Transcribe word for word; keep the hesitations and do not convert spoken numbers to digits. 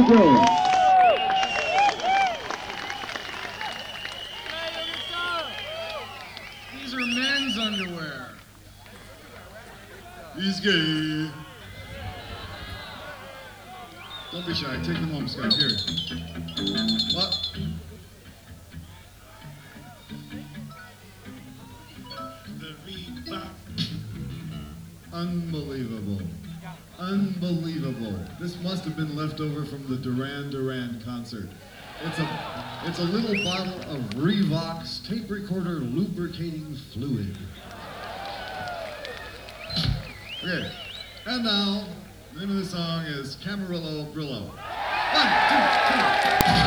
Michael. These are men's underwear. He's gay. Don't be shy. Take them home, Scott. Here. What? Unbelievable. Unbelievable. This must have been left over from the Duran Duran concert. It's a, it's a little bottle of Revox tape recorder lubricating fluid. Okay, and now, the name of the song is Camarillo Brillo. One, two, three.